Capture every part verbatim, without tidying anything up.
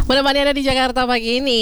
Menemani Anda di Jakarta pagi ini.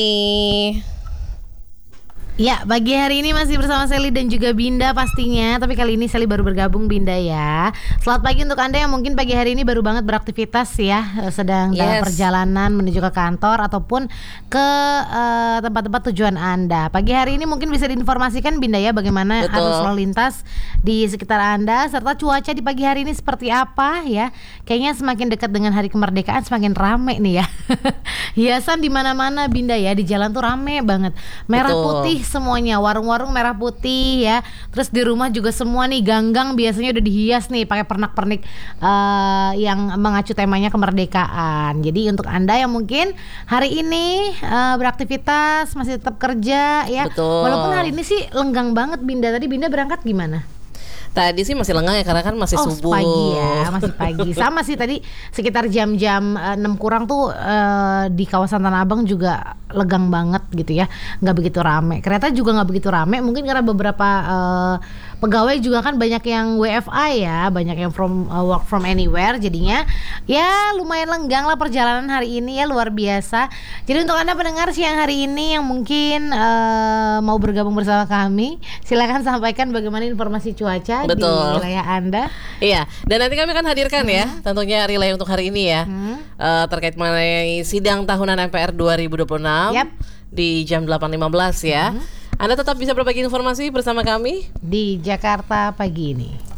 Ya, pagi hari ini masih bersama Sally dan juga Binda pastinya. Tapi kali ini Sally baru bergabung, Binda ya. Selamat pagi untuk Anda yang mungkin pagi hari ini baru banget beraktivitas ya, sedang dalam Yes. perjalanan menuju ke kantor ataupun ke eh, tempat-tempat tujuan Anda. Pagi hari ini mungkin bisa diinformasikan Binda ya, bagaimana Betul. arus lalu lintas di sekitar Anda, serta cuaca di pagi hari ini seperti apa ya. Kayaknya semakin dekat dengan hari kemerdekaan semakin rame nih ya. Hiasan di mana-mana Binda ya, di jalan tuh rame banget. Merah Betul. putih semuanya, warung-warung merah putih ya. Terus di rumah juga semua nih ganggang biasanya udah dihias nih pakai pernak-pernik eh, yang mengacu temanya kemerdekaan. Jadi untuk Anda yang mungkin hari ini eh, beraktivitas masih tetap kerja ya. Betul. Walaupun hari ini sih lenggang banget Binda. Tadi Binda berangkat gimana? Tadi sih masih lengang ya karena kan masih Oh, subuh. pagi ya, masih pagi. Sama sih tadi sekitar jam-jam eh, enam kurang tuh eh, di kawasan Tanah Abang juga legang banget gitu ya, nggak begitu rame. Kereta juga nggak begitu rame, mungkin karena beberapa eh, pegawai juga kan banyak yang W F A ya, banyak yang from eh, work from anywhere. Jadinya ya lumayan lenggang lah perjalanan hari ini ya, luar biasa. Jadi untuk Anda pendengar siang hari ini yang mungkin eh, mau bergabung bersama kami, silakan sampaikan bagaimana informasi cuaca di Betul. wilayah Anda. Iya, dan nanti kami akan hadirkan ya, tentunya relay untuk hari ini ya, Hmm. eh, terkait mengenai sidang tahunan M P R dua ribu dua puluh enam Yap. di jam delapan lima belas ya. Anda tetap bisa berbagi informasi bersama kami. Di Jakarta pagi ini.